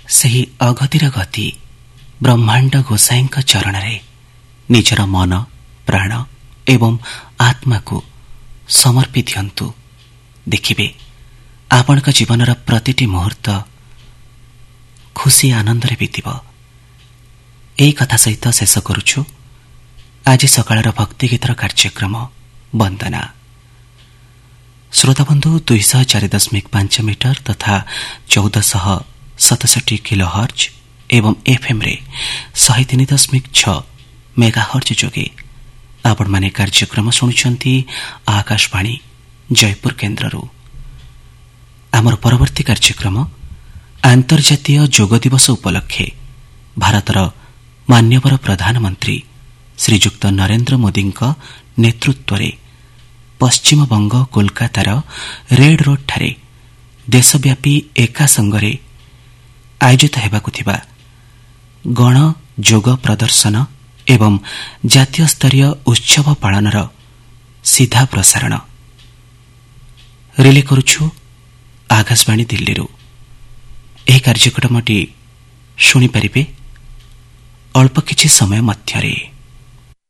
ସେହି ଅଗତିର ଗତି ବ୍ରହ୍ମାଣ୍ଡ ଗୋସାଇଁଙ୍କ ଚରଣରେ ନିଜର ମନ, ପ୍ରାଣ ଏବଂ ଆତ୍ମାକୁ ସମର୍ପି ଦିଅନ୍ତୁ। ଦେଖିବେ ଆପଣଙ୍କ ଜୀବନର ପ୍ରତିଟି ମୁହୂର୍ତ୍ତ ଖୁସି ଆନନ୍ଦରେ ବିତିବ। ଏହି କଥା ସହିତ ଶେଷ କରୁଛୁ ଆଜି ସକାଳର ଭକ୍ତିଗୀତର କାର୍ଯ୍ୟକ୍ରମ ବନ୍ଦନା। ଶ୍ରୋତାବନ୍ଧୁ 204.5 ମିଟର ତଥା 1467 କିଲୋ ହର୍ଜ ଏବଂ ଏଫ୍ଏମ୍ରେ 103.6 ମେଗା ହର୍ଜ ଯୋଗେ ଆପଣମାନେ କାର୍ଯ୍ୟକ୍ରମ ଶୁଣୁଛନ୍ତି ଆକାଶବାଣୀ ଜୟପୁର କେନ୍ଦ୍ରରୁ। ଆମର ପରବର୍ତ୍ତୀ କାର୍ଯ୍ୟକ୍ରମ ଆନ୍ତର୍ଜାତୀୟ ଯୋଗ ଦିବସ ଉପଲକ୍ଷେ ଭାରତର ମାନ୍ୟବର ପ୍ରଧାନମନ୍ତ୍ରୀ ଶ୍ରୀଯୁକ୍ତ ନରେନ୍ଦ୍ର ମୋଦିଙ୍କ ନେତୃତ୍ୱରେ ପଶ୍ଚିମବଙ୍ଗ କୋଲକାତାର ରେଡ୍ ରୋଡ୍ଠାରେ ଦେଶବ୍ୟାପୀ ଏକା ସଙ୍ଗରେ ଆୟୋଜିତ ହେବାକୁ ଥିବା ଗଣ ଯୋଗ ପ୍ରଦର୍ଶନ ଏବଂ ଜାତୀୟ ସ୍ତରୀୟ ଉତ୍ସବ ପାଳନର ସିଧା ପ୍ରସାରଣ ରିଲେ କରୁଛୁ ଆକାଶବାଣୀ ଦିଲ୍ଲୀରୁ। ଏହି କାର୍ଯ୍ୟକ୍ରମଟି ଶୁଣିପାରିବେ ଅଳ୍ପ କିଛି ସମୟ ମଧ୍ୟରେ।